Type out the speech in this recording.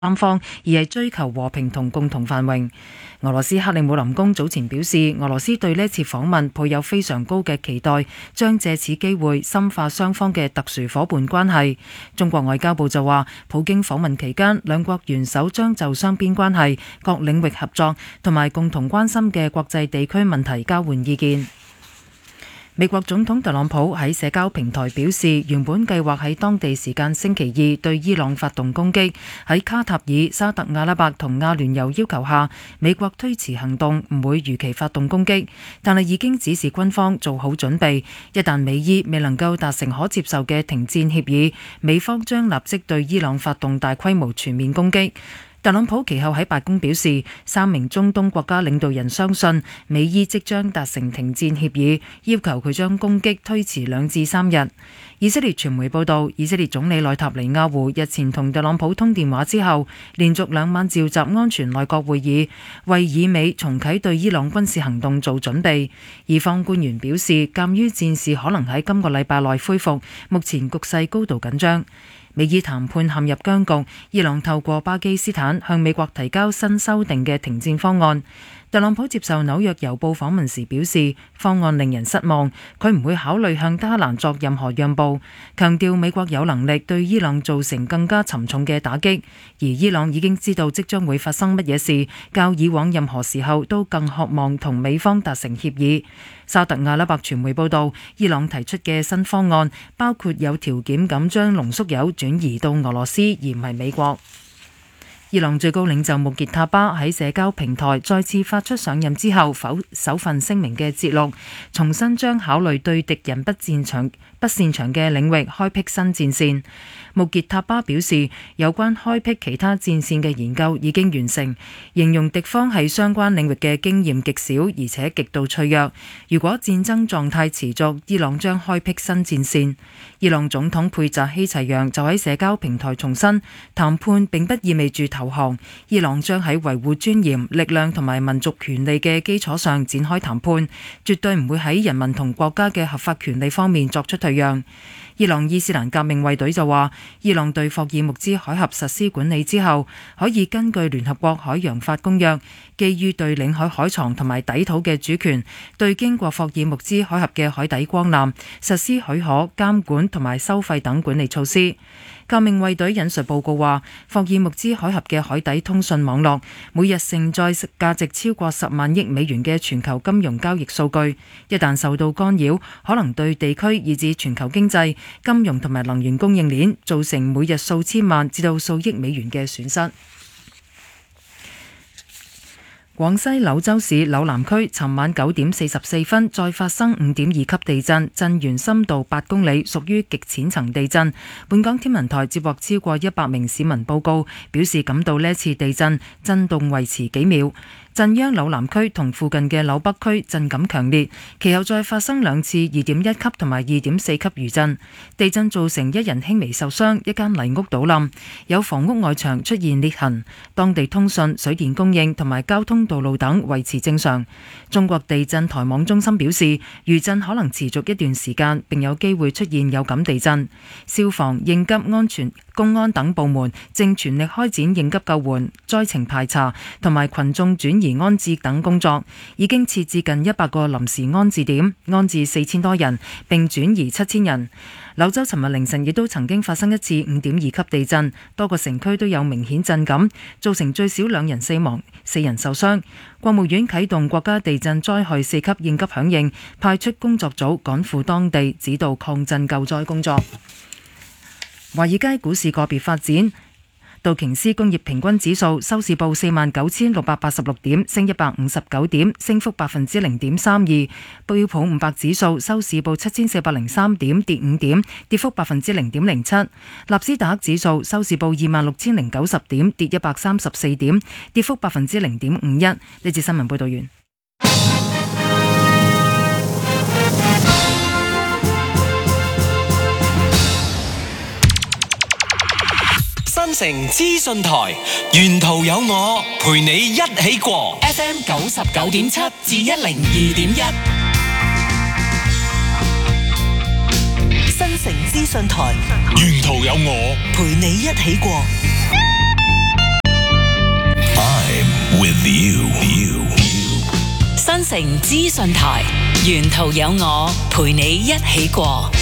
三方，而係追求和平同共同繁榮。俄羅斯克里姆林宮早前表示，俄羅斯對呢次訪問抱有非常高嘅期待，將借此機會深化雙方嘅特殊夥伴關係。中國外交部就話，普京訪問期間，兩國元首將就雙邊關係、各領域合作同埋共同關心嘅國際地區問題交換意見。美國總統特朗普喺社交平台表示，原本計劃喺當地時間星期二對伊朗發動攻擊。喺卡塔爾、沙特阿拉伯同阿聯酋要求下，美國推遲行動，唔會如期發動攻擊，但係已經指示軍方做好準備，一旦美伊未能夠達成可接受嘅停戰協議，美方將立即對伊朗發動大規模全面攻擊。特朗普其後喺白宮表示，3名中東國家領導人相信美伊即將達成停戰協議，要求佢將攻擊推遲2至3日。以色列傳媒報道，以色列總理內塔尼亞胡日前同特朗普通電話之後，連續2晚召集安全內閣會議，為以美重啟對伊朗軍事行動做準備。以方官員表示，鑑於戰事可能喺今個禮拜內恢復，目前局勢高度緊張。美伊談判陷入僵局，伊朗透過巴基斯坦向美國提交新修訂嘅停戰方案。特朗普接受紐約郵報訪問時表示，方案令人失望，佢唔會考慮向德黑蘭作任何讓步，強調美國有能力對伊朗造成更加沉重嘅打擊，而伊朗已經知道即將會發生乜嘢事，較以往任何時候都更渴望同美方達成協議。沙特阿拉伯傳媒報道，伊朗提出嘅新方案包括有條件咁將濃縮鈾轉移到俄羅斯，而唔係美國。伊朗最高領袖穆傑塔巴喺社交平台再次發出上任之後首份聲明嘅節錄，重新將考慮對敵人不擅長嘅領域開闢新戰線。穆傑塔巴表示，有關開闢其他戰線嘅研究已經完成，形容敵方喺相關領域嘅經驗極少，而且極度脆弱。如果戰爭狀態持續，伊朗將開闢新戰線。伊朗總統佩扎希齊揚就喺社交平台重申，談判並不意味住投降，伊朗將喺維護尊嚴、力量同埋民族權利嘅基礎上展開談判，絕對唔會喺人民同國家嘅合法權利方面作出退讓。伊朗伊斯蘭革命衛隊就話，伊朗對霍爾木茲海峽實施管理之後，可以根據聯合國海洋法公約，基於對領海海床同埋底土嘅主權，對經過霍爾木茲海峽嘅海底光纜實施許可、監管同埋收費等管理措施。革命衛隊引述報告話，霍爾木茲海峽嘅海底通訊網絡每日承載價值超過10萬億美元嘅全球金融交易數據，一旦受到干擾，可能對地區以至全球經濟、金融同埋能源供應鏈造成每日數千萬至到數億美元嘅損失。廣西柳州市柳南區尋晚9點44分再發生5.2級地震，震源深度8公里，屬於極淺層地震。本港天文台接獲超過100名市民報告，表示感到呢次地震震動維持幾秒。震央柳南區同附近嘅柳北區震感強烈，其後再發生2次2.1級同埋2.4級餘震。地震造成1人輕微受傷，一間泥屋倒冧，有房屋外牆出現裂痕。當地通訊、水電供應同埋交通道路等維持正常。中國地震台網中心表示，餘震可能持續一段時間，並有機會出現有感地震。消防、應急、安全、公安等部門正全力開展應急救援、災情排查同埋群眾轉移安置等工作，已經設置近100個臨時安置點，安置4000多人，並轉移7000人。柳州尋日凌晨亦都曾經發生一次5.2級地震，多個城區都有明顯震感，造成最少2人死亡、4人受傷。國務院啟動國家地震災害4級應急響應，派出工作組趕赴當地指導抗震救災工作。華爾街股市個別發展，道瓊斯工業平均指數收市報49,686點，升159點，升幅0.32%。標普500指數收市報7,403點，跌5點，跌幅0.07%。納斯達克指數收市報26,090點，跌134點，跌幅0.51%。呢節新聞報道完。 新城資訊台，沿途有我陪你一起過 FM 99.7至102.1。 新城資訊台， 沿途有我陪你一起過。 新城資訊台，沿途有我陪你一起過。